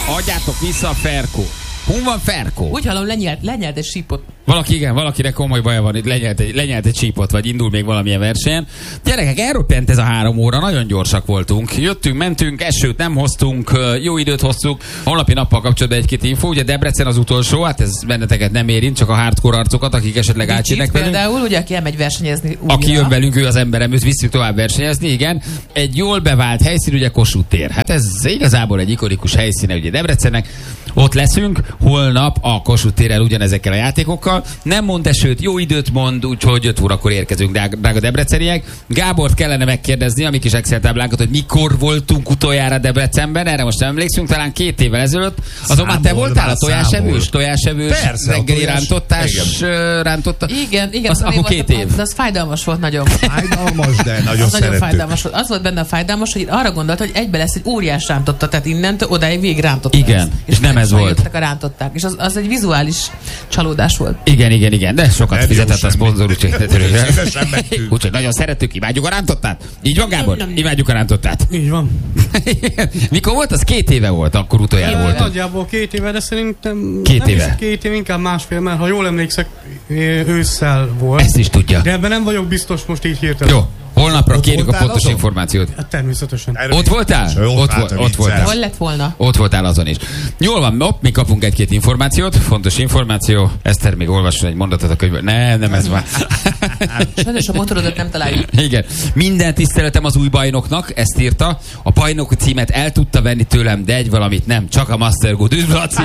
Adjátok vissza a Ferkó. Hol van Ferkó? Úgy hallom, lenyelt egy sípot. Valakinek komoly baja van, itt lenyelt egy sípot, vagy indul még valamilyen versenyen. Gyerekek, elroppent ez a 3 óra, nagyon gyorsak voltunk. Jöttünk, mentünk, esőt nem hoztunk, jó időt hoztuk. Holnapi nappal kapcsolatban egy-két info, ugye Debrecen az utolsó, hát ez benneteket nem érint, csak a hardcore arcokat, akik esetleg átjönnek velünk. Például, ugye, aki elmegy versenyezni újra. Aki jön velünk, ő az emberem, őt visszük tovább versenyezni, igen. Egy jól bevált helyszín, ugye Kossuth tér. Hát ez igazából egy ikonikus helyszíne, ugye Debrecennek. Ott leszünk, holnap a Kossuth téren ugyanezekkel a játékokkal. Nem mond esőt, jó időt mond, úgyhogy 5 órakor érkezünk, drága debreceniek. Gábort kellene megkérdezni, a mi kis Excel táblánkat, hogy mikor voltunk utoljára Debrecenben, erre most nem emlékszünk, talán 2 évvel ezelőtt. Azon már te voltál a tojásevős, reggeli rántotta. Igen. Az akkor 2 év. De az fájdalmas volt nagyon. Fájdalmas, de nagyon szerettük. Fájdalmas volt. Az volt benne a fájdalmas, hogy arra gondolt, hogy egybe lesz egy óriás rántotta, tehát innentől odáig végig rántotta. Igen, és nem ez volt. A rántották, és az egy vizuális csalódás volt. Igen, de sokat nem fizetett a szponzor, úgyhogy nagyon szeretjük, imádjuk a rántottát. Így van, Gábor? Imádjuk a rántottát. Így van. Mikor volt? Az 2 éve volt, akkor utoljára volt. Nagyjából 2 éve, de szerintem 2 éve. 2 év, inkább másfél, mert ha jól emlékszek, ősszel volt. Ezt is tudja. De ebben nem vagyok biztos most így hirtelen. Jó. Holnapra kérjük a pontos információt. Hát természetesen. Ott voltál? Ott voltál. Hol lett volna? Ott voltál azon is. Jól van, mi kapunk egy-két információt. Fontos információ. Eszter még olvasson egy mondatot a könyvből. Nem ez már. Sajnos a motorodat nem találjuk. Igen. Minden tiszteletem az új bajnoknak, ezt írta. A bajnoki címet el tudta venni tőlem, de egy valamit nem. Csak a Master Good. Üdv, Laci!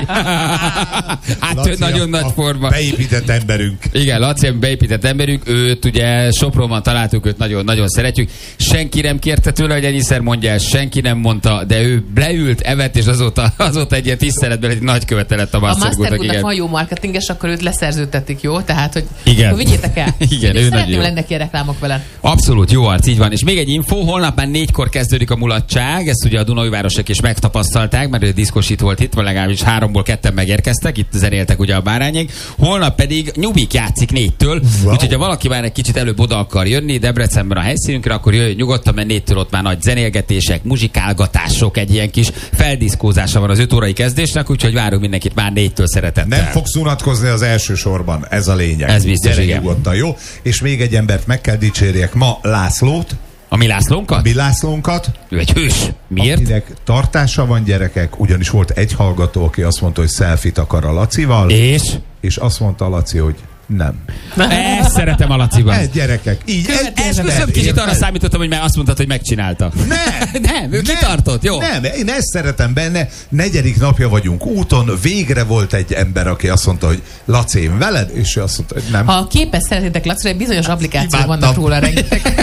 Hát Laci, nagyon nagy forma. Beépített emberünk. Igen, Laci, beépített emberünk. Őt ugye Sopronban találtuk, őt nagyon szeretjük. Senki nem kérte tőle, hogy ennyiszer mondja ezt, senki nem mondta, de ő leült, evett, és azóta egy ilyen tiszteletben egy nagy követe lett a Master Good-nak. Van jó marketinges, akkor őt leszerződtetik, jó? Tehát, hogy igen. Akkor vigyétek el. Igen, ő nagyon jó. Lenne ki reklámok vele. Abszolút, jó arc, így van. És még egy info, holnap már 4-kor kezdődik a mulatság, ezt ugye a Dunaújvárosok is megtapasztalták, mert ő diszkosít volt itt, vagy legalábbis 3-ból 2-en megérkeztek, itt zenéltek ugye a bárányék. Holnap pedig Nyubik játszik 4-től, úgyhogy ha valaki már egy kicsit előbb oda akar jönni, Debrecenben a helyszínünkre, akkor jöjjön nyugodtan, mert 4-től ott már nagy zenélgetések, muzsikálgatások, egy ilyen kis feldiszkózása van az 5 órai kezdésnek, úgyhogy várunk mindenkit már 4-től szeretettel. Nem fogsz unatkozni az első sorban, ez a lényeg. Ez biztos, gyere igen. Nyugodtan, jó? És még egy embert meg kell dicsérjek ma, Lászlót. A mi Lászlónkat? Mi Lászlónkat. Ő egy hős. Miért? Akinek tartása van, gyerekek, ugyanis volt egy hallgató, aki azt mondta, hogy selfie-t akar a Lacival. És azt mondta a Laci, hogy nem. Ezt szeretem a Laciban. Ez gyerekek. Így. Esküszöm, kicsit arra számítottam, hogy már azt mondtad, hogy megcsinálta. Nem, ő kitartott, jó? Nem, én ezt szeretem benne. 4. napja vagyunk úton, végre volt egy ember, aki azt mondta, hogy Laci, én veled? És ő azt mondta, hogy nem. Ha képes szeretnétek Lacira, bizonyos applikációk vannak róla rengeteg.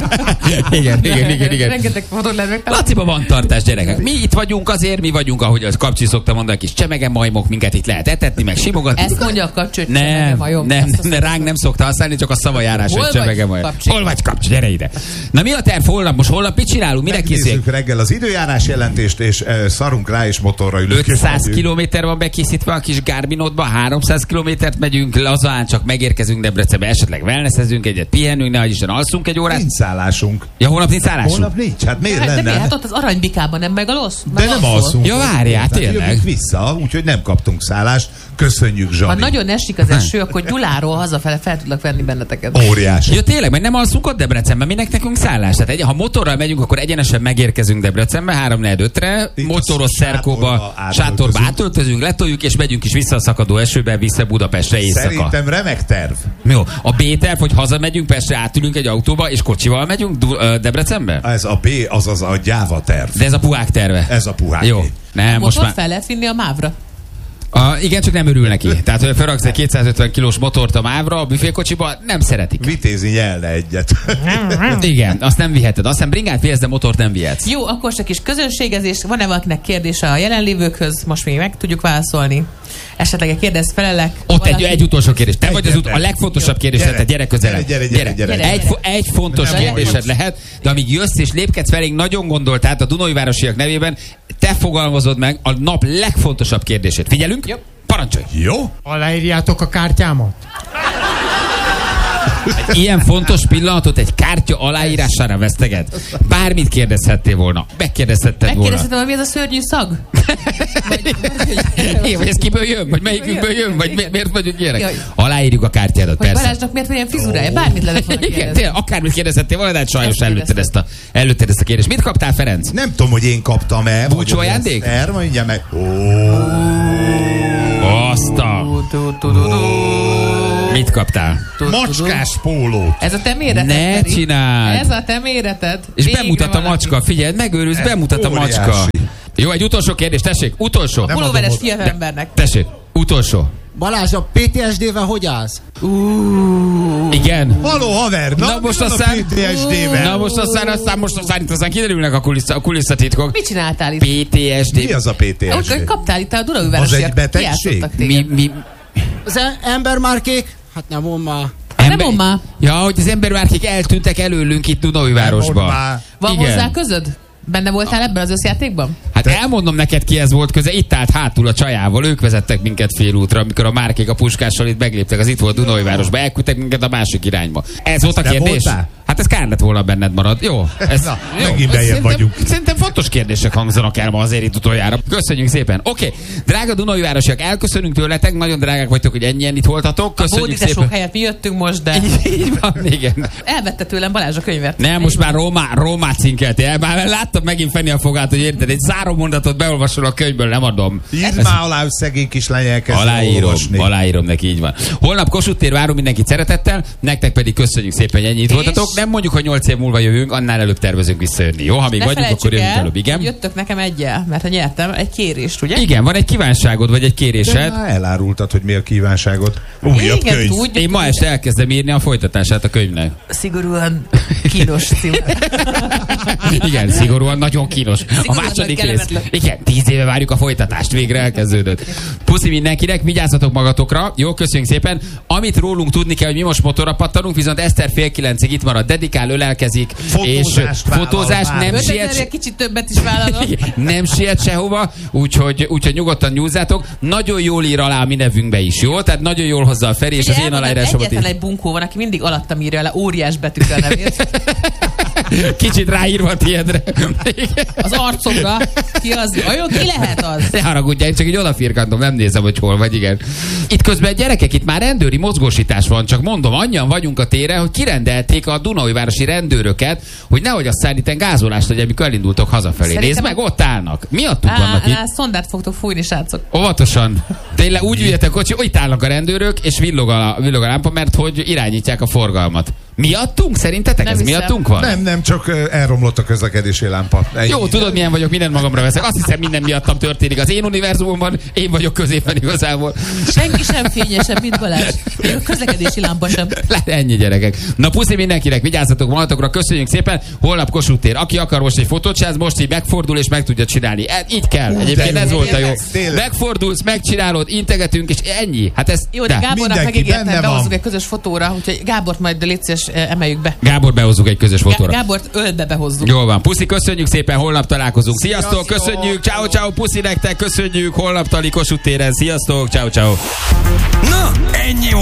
Igen. Rengeteg fotót lehet megtalálni. Laciban van tartás, gyerekek. Mi itt vagyunk azért, mi vagyunk, ahogy az Kapcsi szokta mondani, kis csemege majmok, minket itt lehet etetni, meg simogatni. Ezt mondja a Kapcsi, hogy csemege majom. Nem, ránk nem szokta használni, csak a szavajárás, hogy csemege majom. Hol vagy, Kapcsi, gyere ide. Na mi a terv holnap? Most holnap mit csinálunk? Mire készülünk? Megnézzük reggel az időjárás jelentést, és szarunk rá, és motorra ülünk. 500 kilométer van bekészítve a kis Garminodba, 300 kilométert megyünk, lazán csak megérkezünk Debrecenbe, esetleg wellnessezünk egyet, pihenünk, nehogy Isten alszunk egy órát. Nincs szállásunk. Ja, holnap nincs szállásunk? Holnap nincs, hát miért lenne? De hát ott az Aranybikában nem megalsz? De nem alszunk. Ja, várjál, tényleg. Jövünk vissza, úgyhogy nem kaptunk szállást. Köszönjük, Zsani. Ha nagyon esik az eső, akkor Gyuláról hazafele fel tudlak venni benneteket. Óriási. Ja, tényleg, mert nem alszunk ott Debrecenben, minek nekünk szállás? Tehát ha motorral megyünk, akkor egyenesen megérkezünk Debrecenbe 3-4-5-re, motoros szerkóba, sátorba átöltözünk, letoljuk, és megyünk is vissza a szakadó esőben, vissza Budapestre éjszaka. Szerintem remek terv. Jó, a B-terv, hogy hazamegyünk, Pestre átülünk egy autóba, és kocsival megyünk Debrecenbe? Ez a B, azaz a gyáva terv. De ez a puhák terve. Ez a puhák. Jó. Nem, most már fel lehet vinni a mávra. Igen, csak nem örül neki. Tehát, hogy felraksz egy 250 kilós motort a mávra, a büfélkocsiba, nem szeretik. Vitézi nyelne egyet. Igen, azt nem viheted. Azt hiszem bringát vihetsz, de motort nem vihetsz. Jó, akkor csak is közönségezés. Van-e valakinek kérdése a jelenlévőkhöz? Most még meg tudjuk válaszolni. Esetleg kérdez, felelek. Ott egy utolsó kérdés. Te vagy a legfontosabb kérdés, tehát gyere közelebb. Gyere. Egy fontos kérdésed lehet, de amíg jössz és lépkedsz felénk, nagyon gondoltál a Dunaújvárosiak nevében, te fogalmazod meg a nap legfontosabb kérdését. Figyelünk? Jó. Parancsolj! Jó? Aláírjátok a kártyámat? Egy ilyen fontos pillanatot egy kártya aláírására veszteged. Bármit kérdezhettél volna. Megkérdezhetted volna. Megkérdezhetem, hogy mi ez a szörnyű szag? Vagy ez kiből jön? Vagy melyikünkből jön? Vagy miért vagyunk ilyenek? Aláírjuk a kártyádat, vagy persze. Balázsnak miért van ilyen frizurája? Bármit lehet volna Igen, kérdezni. tényleg, akármit kérdezhettél volna, de hát sajnos előtted ezt a kérdést. Mit kaptál, Ferenc? Nem tudom, hogy én kaptam-e. Búcsú ajándék? Mondja meg. Azt a... Mit kaptál? Macskás pólót. Ez a te méreted, Ne Feri. csináld! Ez a te méreted. És Végre bemutat a valaki. macska, figyelj, megőrülsz, bemutat a óriási. macska. Jó, egy utolsó kérdés, tessék, utolsó. Nem Pulóveres adom oda. fiatalembernek. Tessék, utolsó. Balázs, a PTSD-vel hogy állsz? Igen. Haló, haver! Na most aztán... PTSD-vel. Na most aztán kiderülnek a kulisszatitkok. Mit csináltál itt? PTSD. Mi az a PTSD? Úgy, kaptál itt a Az egy Dunaújvárosiak. betegség? Kijátszottak téged. Mi? Az embermárkék? Hát nem mond már. Nem mondd már. Ja, hogy az embermárkék eltűntek előlünk itt Dunaújvárosban. Van Igen. hozzá közöd? Benne voltál ebben az összjátékban? Hát elmondom neked, kihez volt köze. Itt állt hátul a csajával, ők vezettek minket félútra, amikor a márkék a puskással itt megléptek, az itt volt Dunaújvárosba, elküldtek minket a másik irányba. Ez volt a Te kérdés? voltál? Hát ez kár lett volna benned marad. Jó. Ez, Na, jó. megint bejebb vagyunk. Szerintem fontos kérdések hangzanak el ma azért itt utoljára. Köszönjük szépen. Oké, drága Dunaújvárosiak, elköszönünk tőletek, nagyon drágák vagytok, hogy ennyien itt voltatok. Köszönjük Bódítások szépen. helyett mi jöttünk most, de Így van, igen. elvette tőlem Balázs a könyvet. Nem, most már Rómát cinkeltél. Már láttam megint fenni a fogát, hogy érted, egy zárom mondatot beolvasol a könyvből, nem adom. Írd már alá, hogy szegény kislány elkezd olvasni. Aláírom neki, így van. Holnap Kossuth tér, várom mindenkit szeretettel, nektek pedig köszönjük szépen, hogy ennyit voltatok. Nem mondjuk, hogy 8 év múlva jövünk, annál előbb tervezünk visszajönni. Jó, ha még Ne vagyunk, akkor felejtsük jövünk el, előbb. Igen? hogy jöttök nekem egyel, mert ha nyertem egy kérést, ugye? Igen, van egy kívánságod, vagy egy De kérésed. már elárultad, hogy mi a kívánságod. Újabb Igen, könyv. tudjuk. Én ma este elkezdem írni a folytatását a könyvnek. Szigorúan kínos cím. Igen, szigorúan nagyon kínos. A Szigorúan második nagy rész. kellemetlen. Igen, 10 éve várjuk a folytatást, végre elkezdődött. Puszi mindenkinek, vigyázzatok magatokra. Jó, köszönjük szépen. Amit rólunk tudni kell, hogy mi most motorra pattanunk, viszont Eszter fél 9-ig itt marad, dedikál, ölelkezik, és vállal fotózás már. nem 5000-nél siet. kicsit többet is vállalok. Nem siet sehova, úgyhogy nyugodtan nyúzzátok. Nagyon jól ír alá a mi nevünkbe is, jó? Tehát nagyon jól hozza a Feri, és az én aláírásomat Egyetlen is. egy bunkó van, aki mindig alattam írja le óriás betűkkel a nevét. Kicsit ráírva a tiédre. Az arcomra. Ki az? Olyan, ki lehet az? Ne haragudjál, én csak így odafirkantom, nem nézem, hogy hol vagy, igen. Itt közben gyerekek, itt már rendőri mozgósítás van, csak mondom, annyian vagyunk a téren, hogy kirendelték a Dunaújvárosi rendőröket, hogy nehogy aztán itten gázolást, hogy amikor elindultok hazafelé. Nézd meg, ott állnak. Miattuk vannak itt. Szondát fogtok fújni, srácok. Óvatosan. Tényleg úgy üljetek kocsi, hogy itt állnak a rendőrök, és villog a lámpa, mert hogy irányítják a forgalmat. Miattunk? Szerintetek Nem ez hiszem. miattunk van? Nem, csak elromlott a közlekedési lámpa. Jó, tudod milyen vagyok, mindent magamra veszek. Azt hiszem, minden miattam történik. Az én univerzumomban én vagyok középen igazából. Senki sem fényesebb, mint Balázs. Még a közlekedési lámpa sem. Ennyi, gyerekek. Na puszi mindenkinek, vigyázzatok magatokra, köszönjük szépen. Holnap Kossuth tér. Aki akar most egy fotót csinálni, most így megfordul és meg tudja csinálni. Így kell. Egyébként ez volt a jó. Tényleg. Megfordulsz, megcsinálod, integetünk, és ennyi. Hát ez... Jó, de Gábornak mindenki megígértem, benne behozzuk van. egy közös fotóra, úgyhogy Gábort majd légy szíves, emeljük be. Gábor, behozzuk egy közös fotóra. Gábort ölbe behozzuk. Jól van. Puszi, köszönjük szépen, holnap találkozunk. Sziasztok, köszönjük, ciao, ciao, puszi nektek, köszönjük, holnap tali Kossuth téren. Sziasztok, ciao, ciao. Na, ennyi